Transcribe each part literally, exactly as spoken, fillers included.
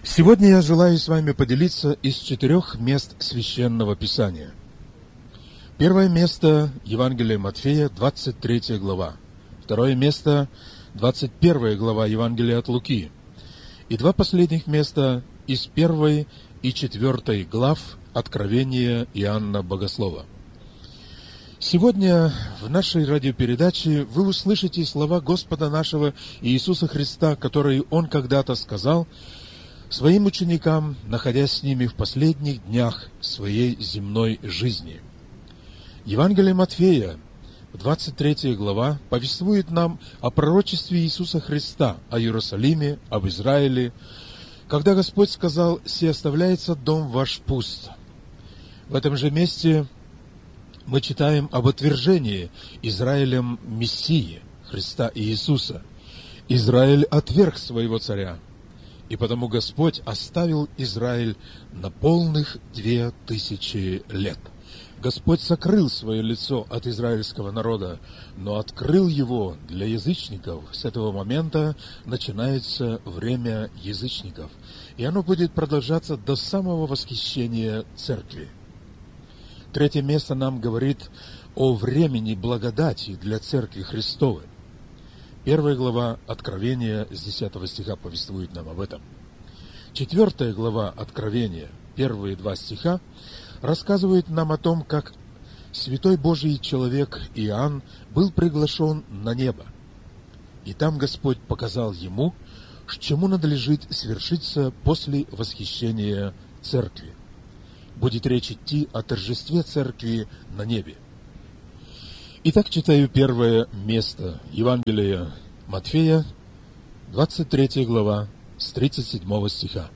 Сегодня я желаю с вами поделиться из четырех мест Священного Писания. Первое место – Евангелие Матфея, двадцать третья глава. Второе место – двадцать первая глава Евангелия от Луки. И два последних места из первой и четвертой глав Откровения Иоанна Богослова. Сегодня в нашей радиопередаче вы услышите слова Господа нашего Иисуса Христа, которые Он когда-то сказал своим ученикам, находясь с ними в последних днях своей земной жизни. Евангелие Матфея, двадцать третья глава, повествует нам о пророчестве Иисуса Христа, о Иерусалиме, об Израиле, когда Господь сказал: «Се оставляется дом ваш пуст». В этом же месте мы читаем об отвержении Израилем Мессии, Христа Иисуса. Израиль отверг своего царя, и потому Господь оставил Израиль на полных две тысячи лет. Господь сокрыл свое лицо от израильского народа, но открыл его для язычников. С этого момента начинается время язычников, и оно будет продолжаться до самого восхищения церкви. Третье место нам говорит о времени благодати для церкви Христовой. Первая глава Откровения с десятого стиха повествует нам об этом. Четвертая глава Откровения, первые два стиха, рассказывает нам о том, как святой Божий человек Иоанн был приглашен на небо. И там Господь показал ему, чему надлежит свершиться после восхищения церкви. Будет речь идти о торжестве церкви на небе. Итак, читаю первое место Евангелия Матфея, двадцать третья глава, с тридцать седьмого стиха.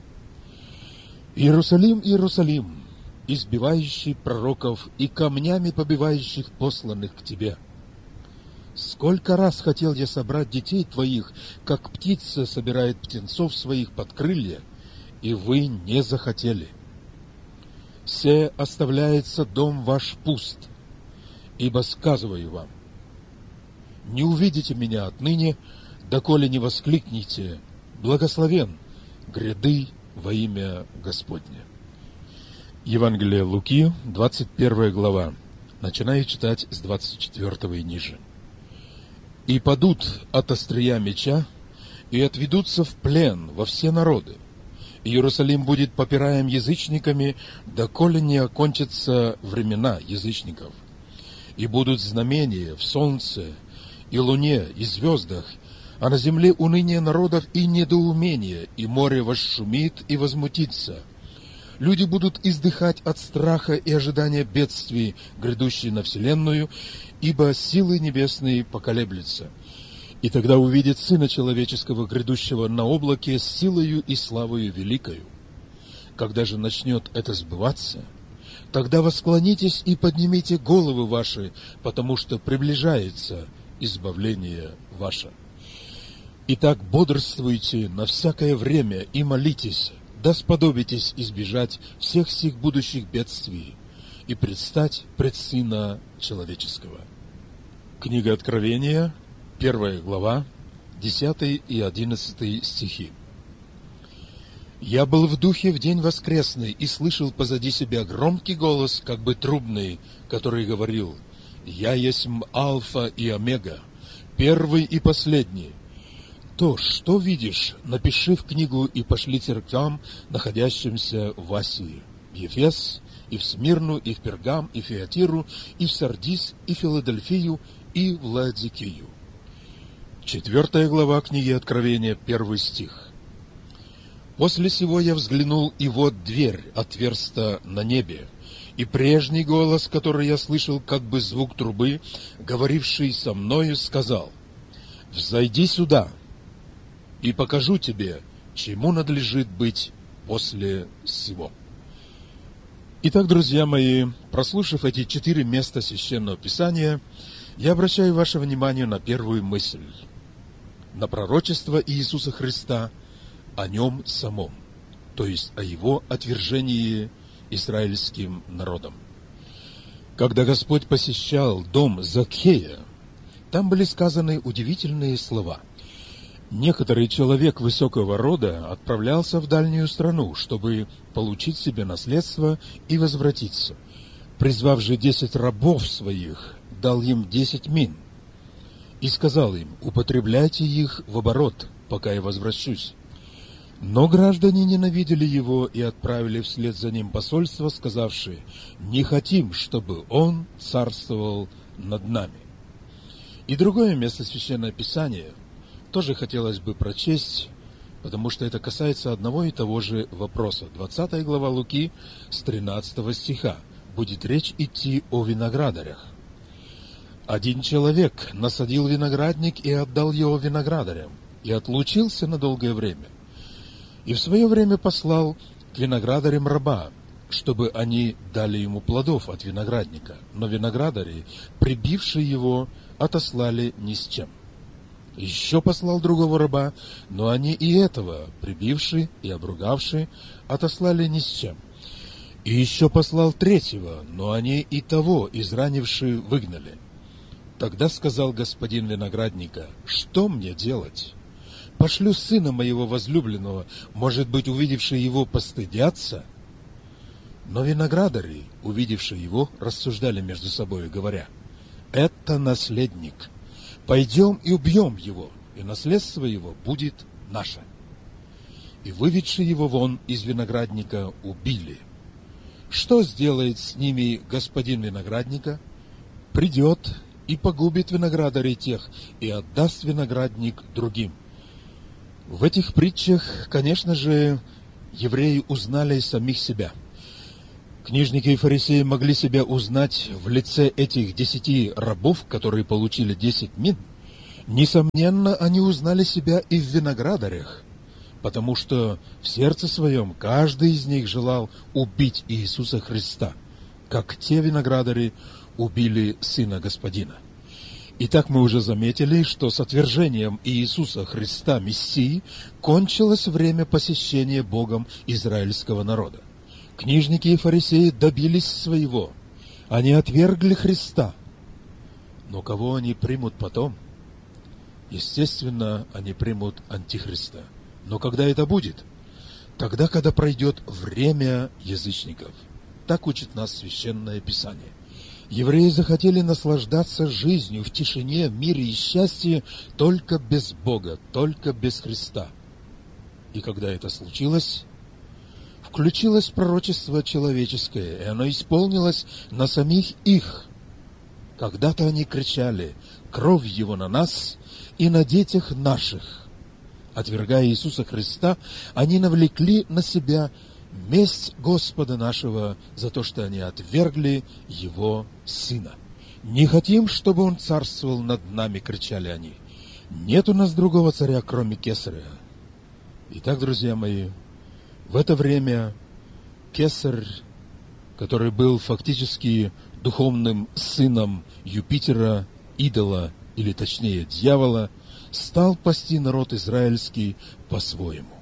«Иерусалим, Иерусалим, избивающий пророков и камнями побивающих посланных к тебе! Сколько раз хотел я собрать детей твоих, как птица собирает птенцов своих под крылья, и вы не захотели. Се оставляется дом ваш пуст, ибо сказываю вам, не увидите меня отныне, доколе не воскликните: благословен гряды во имя Господне». Евангелие Луки, двадцать первая глава. Начинаю читать с двадцать четвёртого и ниже. «И падут от острия меча, и отведутся в плен во все народы. Иерусалим будет попираем язычниками, доколе не окончатся времена язычников. И будут знамения в солнце, и луне, и звездах, а на земле уныние народов и недоумение, и море возшумит и возмутится. Люди будут издыхать от страха и ожидания бедствий, грядущей на вселенную, ибо силы небесные поколеблются. И тогда увидят Сына Человеческого, грядущего на облаке с силою и славою великою. Когда же начнет это сбываться, тогда восклонитесь и поднимите головы ваши, потому что приближается избавление ваше. Итак, бодрствуйте на всякое время и молитесь, да сподобитесь избежать всех сих будущих бедствий и предстать пред Сына Человеческого». Книга Откровения, первая глава, десятый и одиннадцатый стихи. «Я был в духе в день воскресный и слышал позади себя громкий голос, как бы трубный, который говорил: «Я есмь Алфа и Омега, первый и последний. То, что видишь, напиши в книгу и пошли церквям, находящимся в Асии, в Ефес, и в Смирну, и в Пергам, и в Фиатиру, и в Сардис, и в Филадельфию, и в Ладикию». Четвертая глава книги Откровения, первый стих. «После сего я взглянул, и вот дверь отверста на небе, и прежний голос, который я слышал, как бы звук трубы, говоривший со мною, сказал: взойди сюда, и покажу тебе, чему надлежит быть после сего». Итак, друзья мои, прослушав эти четыре места Священного Писания, я обращаю ваше внимание на первую мысль, на пророчество Иисуса Христа о Нем самом, то есть о Его отвержении израильским народом. Когда Господь посещал дом Закхея, там были сказаны удивительные слова. Некоторый человек высокого рода отправлялся в дальнюю страну, чтобы получить себе наследство и возвратиться. Призвав же десять рабов своих, дал им десять мин и сказал им: употребляйте их в оборот, пока я возвращусь. Но граждане ненавидели его и отправили вслед за ним посольство, сказавшие: не хотим, чтобы он царствовал над нами. И другое место Священного Писания тоже хотелось бы прочесть, потому что это касается одного и того же вопроса. двадцатая глава Луки с тринадцатого стиха. Будет речь идти о виноградарях. Один человек насадил виноградник и отдал его виноградарям, и отлучился на долгое время. И в свое время послал к виноградарям раба, чтобы они дали ему плодов от виноградника. Но виноградари, прибившие его, отослали ни с чем. Еще послал другого раба, но они и этого, прибившие и обругавшие, отослали ни с чем. И еще послал третьего, но они и того, изранившие, выгнали. Тогда сказал господин виноградника: что мне делать? Пошлю сына моего возлюбленного, может быть, увидевшие его, постыдятся? Но виноградари, увидевшие его, рассуждали между собой, говоря: это наследник. Пойдем и убьем его, и наследство его будет наше. И, выведши его вон из виноградника, убили. Что сделает с ними господин виноградника? Придет и погубит виноградарей тех, и отдаст виноградник другим. В этих притчах, конечно же, евреи узнали самих себя. Книжники и фарисеи могли себя узнать в лице этих десяти рабов, которые получили десять мин. Несомненно, они узнали себя и в виноградарях, потому что в сердце своем каждый из них желал убить Иисуса Христа, как те виноградари убили Сына Господина. Итак, мы уже заметили, что с отвержением Иисуса Христа, Мессии, кончилось время посещения Богом израильского народа. Книжники и фарисеи добились своего. Они отвергли Христа. Но кого они примут потом? Естественно, они примут Антихриста. Но когда это будет? Тогда, когда пройдет время язычников. Так учит нас Священное Писание. Евреи захотели наслаждаться жизнью в тишине, мире и счастье только без Бога, только без Христа. И когда это случилось, включилось пророчество человеческое, и оно исполнилось на самих их. Когда-то они кричали: «Кровь Его на нас и на детях наших». Отвергая Иисуса Христа, они навлекли на себя месть Господа нашего за то, что они отвергли Его Сына. «Не хотим, чтобы Он царствовал над нами», — кричали они. «Нет у нас другого царя, кроме Кесаря». Итак, друзья мои, в это время Кесарь, который был фактически духовным сыном Юпитера, идола, или точнее дьявола, стал пасти народ израильский по-своему.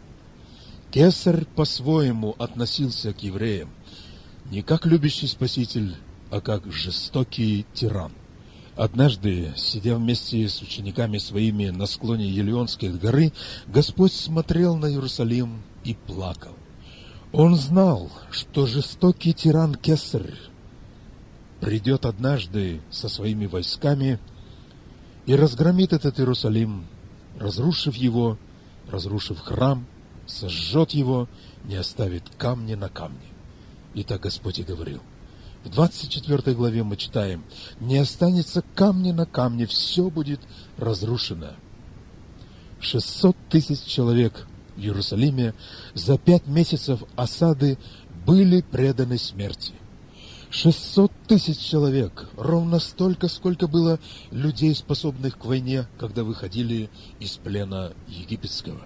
Кесарь по-своему относился к евреям, не как любящий Спаситель, а как жестокий тиран. Однажды, сидя вместе с учениками своими на склоне Елеонской горы, Господь смотрел на Иерусалим и плакал. Он знал, что жестокий тиран Кесарь придет однажды со своими войсками и разгромит этот Иерусалим, разрушив его, разрушив храм, сожжет его, не оставит камня на камне. И так Господь и говорил. В двадцать четвёртой главе мы читаем: «Не останется камня на камне, все будет разрушено». шестьсот тысяч человек в Иерусалиме за пять месяцев осады были преданы смерти. шестьсот тысяч человек, ровно столько, сколько было людей, способных к войне, когда выходили из плена египетского.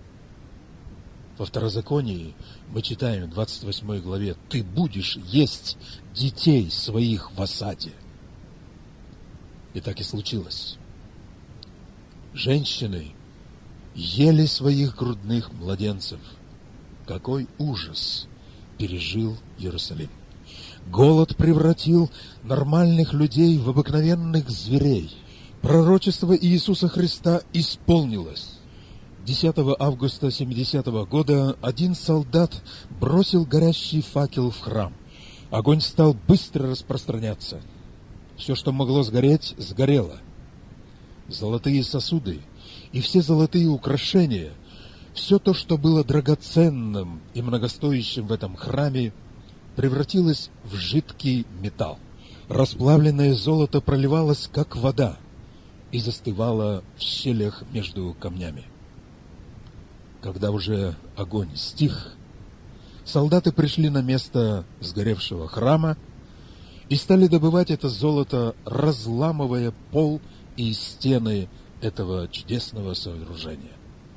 Во Второзаконии мы читаем в двадцать восьмой главе: «Ты будешь есть детей своих в осаде». И так и случилось. Женщины ели своих грудных младенцев. Какой ужас пережил Иерусалим! Голод превратил нормальных людей в обыкновенных зверей. Пророчество Иисуса Христа исполнилось. десятого августа семидесятого года один солдат бросил горящий факел в храм. Огонь стал быстро распространяться. Все, что могло сгореть, сгорело. Золотые сосуды и все золотые украшения, все то, что было драгоценным и многостоящим в этом храме, превратилось в жидкий металл. Расплавленное золото проливалось, как вода, и застывало в щелях между камнями. Когда уже огонь стих, солдаты пришли на место сгоревшего храма и стали добывать это золото, разламывая пол и стены этого чудесного сооружения.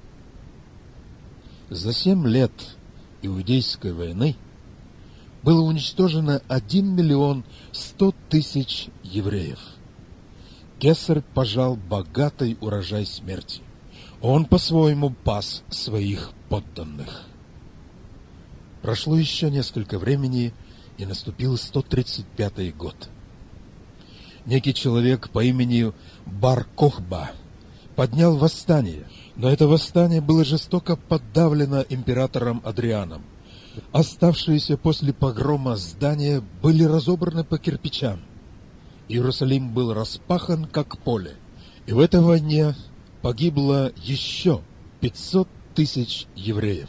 За семь лет Иудейской войны было уничтожено один миллион сто тысяч евреев. Кесарь пожал богатый урожай смерти. Он по-своему пас своих подданных. Прошло еще несколько времени, и наступил сто тридцать пятый год. Некий человек по имени Бар-Кохба поднял восстание, но это восстание было жестоко подавлено императором Адрианом. Оставшиеся после погрома здания были разобраны по кирпичам. Иерусалим был распахан, как поле, и в этой войне погибло еще пятьсот тысяч евреев.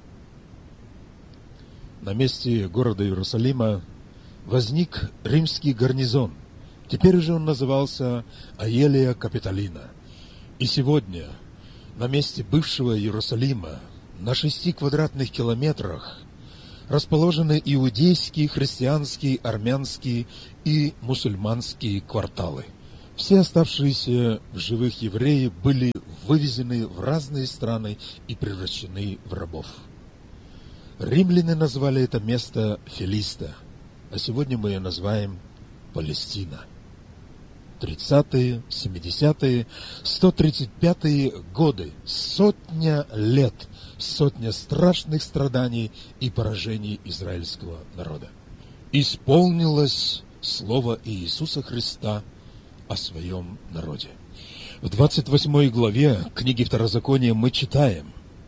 На месте города Иерусалима возник римский гарнизон. Теперь же он назывался Аелия Капитолина. И сегодня на месте бывшего Иерусалима на шести квадратных километрах расположены иудейские, христианские, армянские и мусульманские кварталы. Все оставшиеся в живых евреи были вывезены в разные страны и превращены в рабов. Римляне назвали это место Филиста, а сегодня мы ее называем Палестина. тридцатые, семидесятые, сто тридцать пятые годы, сотня лет, сотня страшных страданий и поражений израильского народа. Исполнилось слово Иисуса Христа о своем народе. В двадцать восьмой главе книги Второзакония мы читаем: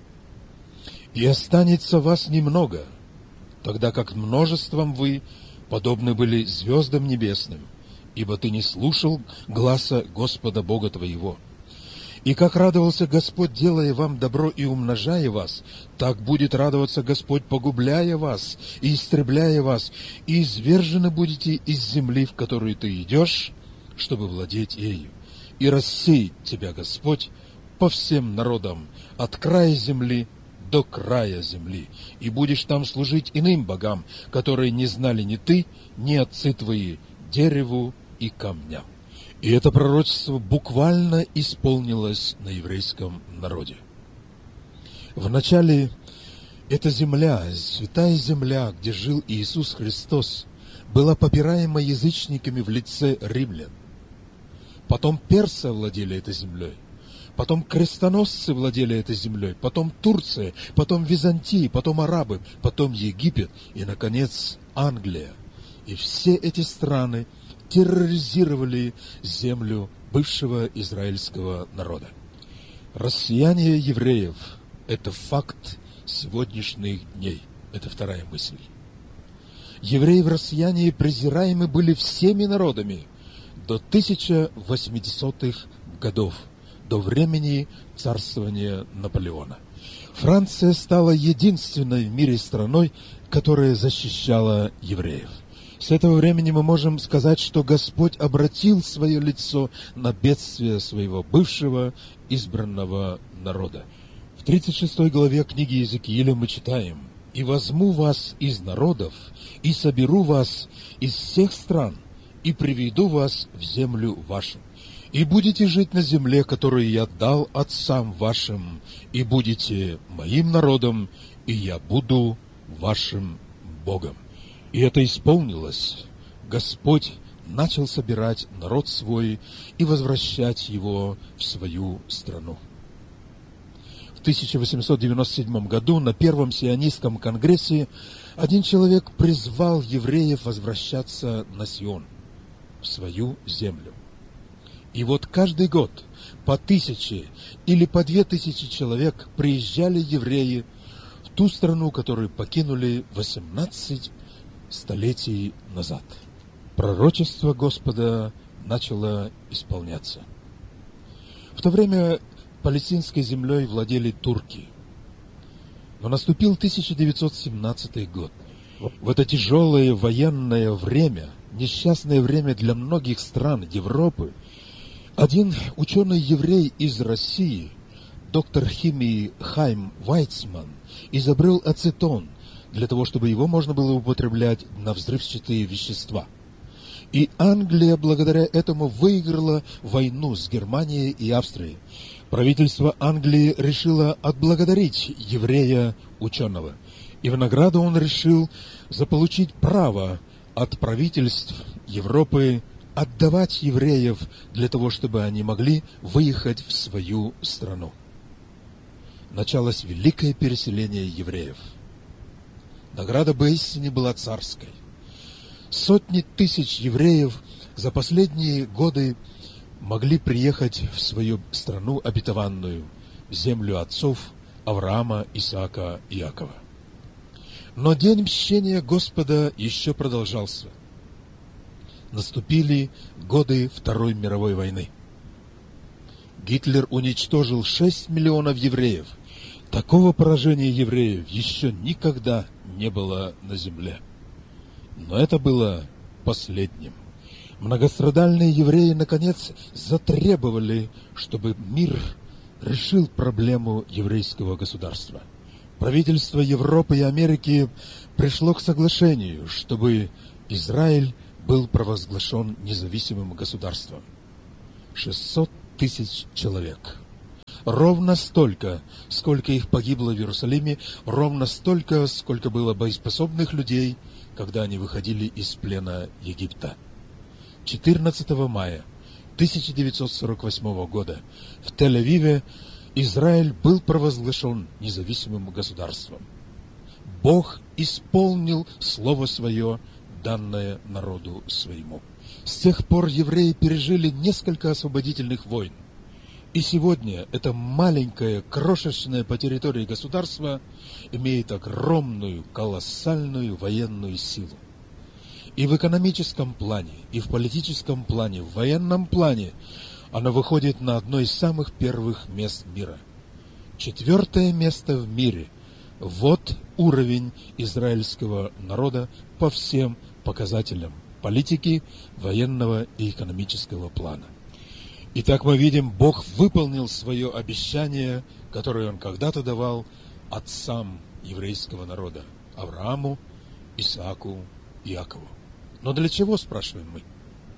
«И останется вас немного, тогда как множеством вы подобны были звездам небесным, ибо ты не слушал гласа Господа Бога твоего. И как радовался Господь, делая вам добро и умножая вас, так будет радоваться Господь, погубляя вас и истребляя вас, и извержены будете из земли, в которую ты идешь, чтобы владеть ею. И рассеет тебя Господь по всем народам, от края земли до края земли, и будешь там служить иным богам, которые не знали ни ты, ни отцы твои, дереву и камням». И это пророчество буквально исполнилось на еврейском народе. Вначале эта земля, святая земля, где жил Иисус Христос, была попираема язычниками в лице римлян. Потом персы владели этой землей. Потом крестоносцы владели этой землей, потом Турция, потом Византия, потом арабы, потом Египет и, наконец, Англия. И все эти страны терроризировали землю бывшего израильского народа. Рассеяние евреев – это факт сегодняшних дней. Это вторая мысль. Евреи в рассеянии презираемы были всеми народами до тысяча восьмисотых годов, до времени царствования Наполеона. Франция стала единственной в мире страной, которая защищала евреев. С этого времени мы можем сказать, что Господь обратил свое лицо на бедствие своего бывшего избранного народа. В тридцать шестой главе книги Иезекииля мы читаем: «И возьму вас из народов, и соберу вас из всех стран, и приведу вас в землю вашу. И будете жить на земле, которую я дал отцам вашим, и будете моим народом, и я буду вашим Богом». И это исполнилось. Господь начал собирать народ свой и возвращать его в свою страну. В тысяча восемьсот девяносто седьмом году на Первом сионистском конгрессе один человек призвал евреев возвращаться на Сион, в свою землю. И вот каждый год по тысяче или по две тысячи человек приезжали евреи в ту страну, которую покинули восемнадцать столетий назад. Пророчество Господа начало исполняться. В то время палестинской землей владели турки. Но наступил тысяча девятьсот семнадцатый год. В это тяжелое военное время, несчастное время для многих стран Европы, один ученый-еврей из России, доктор химии Хайм Вайцман, изобрел ацетон для того, чтобы его можно было употреблять на взрывчатые вещества. И Англия благодаря этому выиграла войну с Германией и Австрией. Правительство Англии решило отблагодарить еврея-ученого. И в награду он решил заполучить право от правительств Европы отдавать евреев для того, чтобы они могли выехать в свою страну. Началось великое переселение евреев. Награда поистине была царской. Сотни тысяч евреев за последние годы могли приехать в свою страну обетованную, в землю отцов Авраама, Исаака и Иакова. Но день мщения Господа еще продолжался. Наступили годы Второй мировой войны. Гитлер уничтожил шесть миллионов евреев. Такого поражения евреев еще никогда не было на земле. Но это было последним. Многострадальные евреи, наконец, затребовали, чтобы мир решил проблему еврейского государства. Правительство Европы и Америки пришло к соглашению, чтобы Израиль был провозглашен независимым государством. шестьсот тысяч человек. Ровно столько, сколько их погибло в Иерусалиме, ровно столько, сколько было боеспособных людей, когда они выходили из плена Египта. четырнадцатого мая тысяча девятьсот сорок восьмого года в Тель-Авиве Израиль был провозглашен независимым государством. Бог исполнил слово свое, данное народу своему. С тех пор евреи пережили несколько освободительных войн. И сегодня это маленькое, крошечное по территории государство имеет огромную, колоссальную военную силу. И в экономическом плане, и в политическом плане, в военном плане оно выходит на одно из самых первых мест мира. Четвертое место в мире. Вот уровень израильского народа по всем показателям политики, военного и экономического плана. Итак, мы видим, Бог выполнил свое обещание, которое Он когда-то давал отцам еврейского народа, Аврааму, Исааку, Иакову. Но для чего, спрашиваем мы?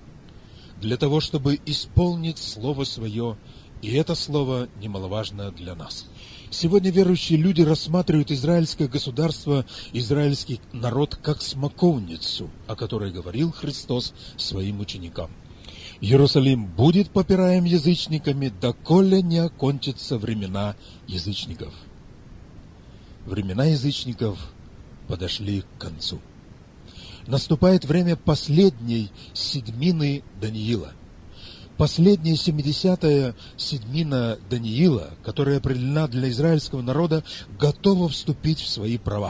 Для того, чтобы исполнить Слово Свое, и это Слово немаловажно для нас. Сегодня верующие люди рассматривают израильское государство, израильский народ, как смоковницу, о которой говорил Христос своим ученикам. Иерусалим будет попираем язычниками, доколе не окончатся времена язычников. Времена язычников подошли к концу. Наступает время последней седьмины Даниила. Последняя семидесятая седьмина Даниила, которая определена для израильского народа, готова вступить в свои права.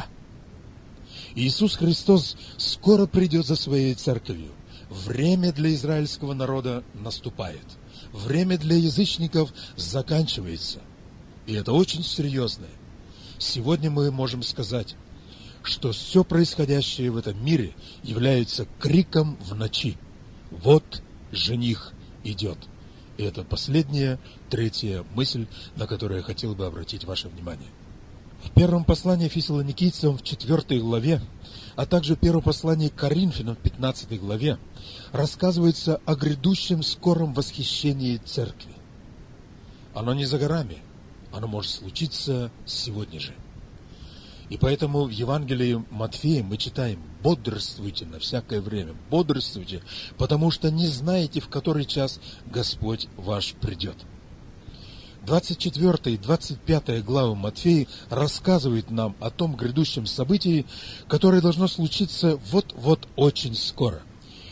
Иисус Христос скоро придет за своей церковью. Время для израильского народа наступает. Время для язычников заканчивается. И это очень серьезно. Сегодня мы можем сказать, что все происходящее в этом мире является криком в ночи. Вот жених идет. И это последняя, третья мысль, на которую я хотел бы обратить ваше внимание. В первом послании Фессалоникийцам в четвёртой главе, а также в первом послании к Коринфянам в пятнадцатой главе рассказывается о грядущем скором восхищении церкви. Оно не за горами, оно может случиться сегодня же. И поэтому в Евангелии Матфея мы читаем: «Бодрствуйте на всякое время, бодрствуйте, потому что не знаете, в который час Господь ваш придет». двадцать четвёртая и двадцать пятая главы Матфея рассказывают нам о том грядущем событии, которое должно случиться вот-вот очень скоро.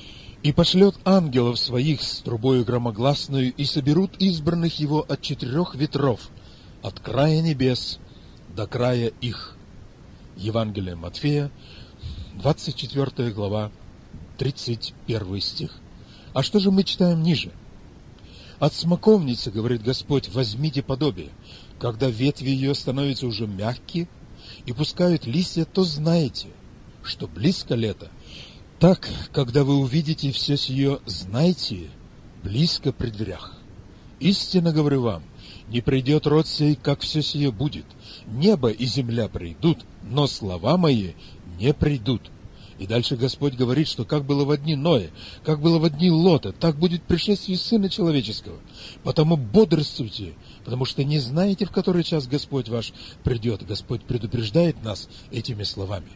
И пошлет ангелов своих с трубою громогласную, и соберут избранных его от четырех ветров, от края небес до края их». Евангелие Матфея, двадцать четвёртая глава, тридцать первый стих. А что же мы читаем ниже? «От смоковницы, говорит Господь, возьмите подобие. Когда ветви ее становятся уже мягкие и пускают листья, то знаете, что близко лето. Так, когда вы увидите все сие, знайте, близко при дверях. Истинно говорю вам, не придет род сей, как все сие будет. Небо и земля придут, но слова мои не придут». И дальше Господь говорит, что как было во дни Ноя, как было во дни Лота, так будет пришествие Сына Человеческого. Потому бодрствуйте, потому что не знаете, в который час Господь ваш придет. Господь предупреждает нас этими словами.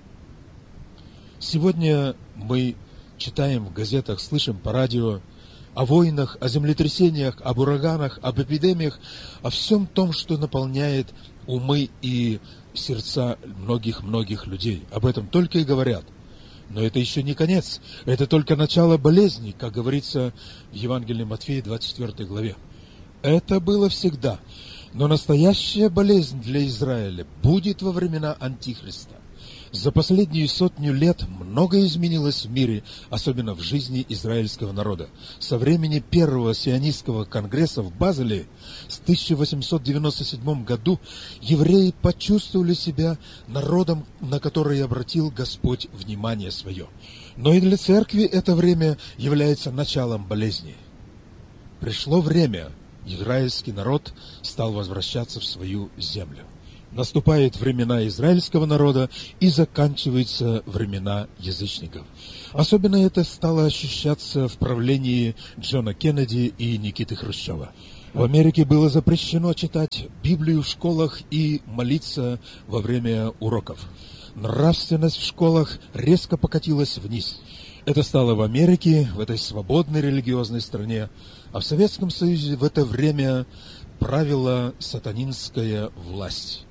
Сегодня мы читаем в газетах, слышим по радио о войнах, о землетрясениях, об ураганах, об эпидемиях, о всем том, что наполняет умы и сердца многих-многих людей. Об этом только и говорят. Но это еще не конец. Это только начало болезни, как говорится в Евангелии Матфея, двадцать четвёртой главе. Это было всегда. Но настоящая болезнь для Израиля будет во времена Антихриста. За последнюю сотню лет многое изменилось в мире, особенно в жизни израильского народа. Со времени первого сионистского конгресса в Базеле в тысяча восемьсот девяносто седьмом году евреи почувствовали себя народом, на который обратил Господь внимание свое. Но и для церкви это время является началом болезни. Пришло время, израильский народ стал возвращаться в свою землю. Наступают времена израильского народа и заканчиваются времена язычников. Особенно это стало ощущаться в правлении Джона Кеннеди и Никиты Хрущева. В Америке было запрещено читать Библию в школах и молиться во время уроков. Нравственность в школах резко покатилась вниз. Это стало в Америке, в этой свободной религиозной стране, а в Советском Союзе в это время правила сатанинская власть.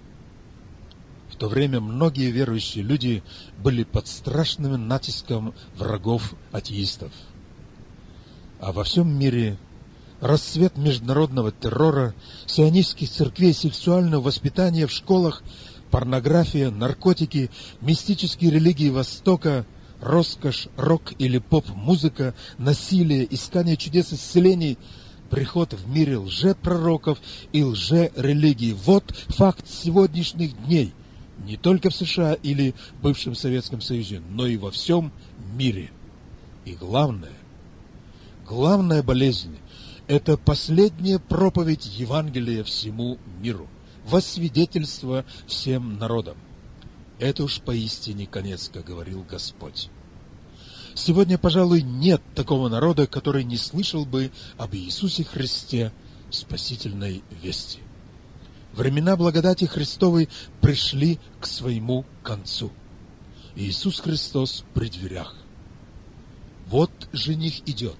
В то время многие верующие люди были под страшным натиском врагов атеистов. А во всем мире расцвет международного террора, сионистских церквей, сексуального воспитания в школах, порнография, наркотики, мистические религии Востока, роскошь, рок или поп-музыка, насилие, искание чудес исцелений, приход в мире лжепророков и лжерелигий. Вот факт сегодняшних дней. Не только в США или бывшем Советском Союзе, но и во всем мире. И главное, главная болезнь – это последняя проповедь Евангелия всему миру, во свидетельство всем народам. Это уж поистине конец, как говорил Господь. Сегодня, пожалуй, нет такого народа, который не слышал бы об Иисусе Христе, спасительной вести. Времена благодати Христовой пришли к своему концу. Иисус Христос при дверях. Вот жених идет.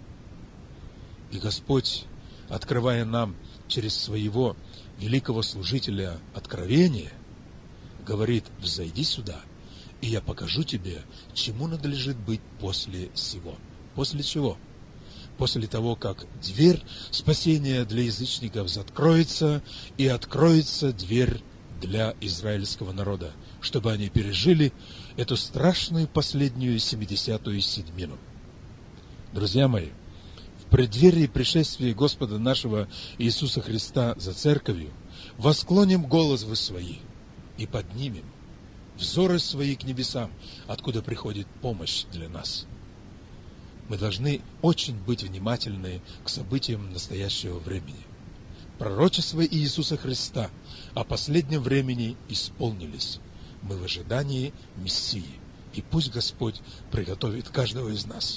И Господь, открывая нам через своего великого служителя откровения, говорит: взойди сюда, и я покажу тебе, чему надлежит быть после сего. После чего? После того, как дверь спасения для язычников закроется, и откроется дверь для израильского народа, чтобы они пережили эту страшную последнюю семидесятую седьмину. Друзья мои, в преддверии пришествия Господа нашего Иисуса Христа за церковью восклоним головы свои и поднимем взоры свои к небесам, откуда приходит помощь для нас. Мы должны очень быть внимательны к событиям настоящего времени. Пророчества Иисуса Христа о последнем времени исполнились. Мы в ожидании Мессии, и пусть Господь приготовит каждого из нас.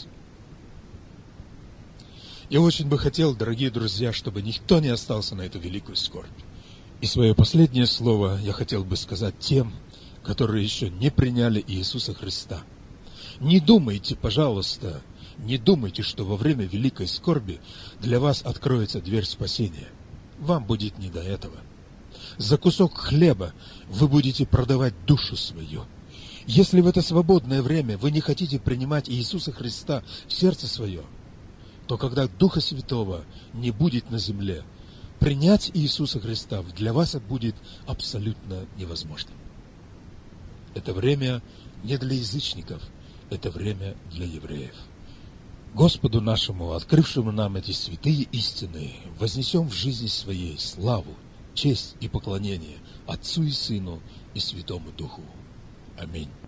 Я очень бы хотел, дорогие друзья, чтобы никто не остался на эту великую скорбь. И свое последнее слово я хотел бы сказать тем, которые еще не приняли Иисуса Христа. Не думайте, пожалуйста, не думайте, что во время великой скорби для вас откроется дверь спасения. Вам будет не до этого. За кусок хлеба вы будете продавать душу свою. Если в это свободное время вы не хотите принимать Иисуса Христа в сердце свое, то когда Духа Святого не будет на земле, принять Иисуса Христа для вас будет абсолютно невозможно. Это время не для язычников, это время для евреев. Господу нашему, открывшему нам эти святые истины, вознесем в жизни своей славу, честь и поклонение Отцу и Сыну и Святому Духу. Аминь.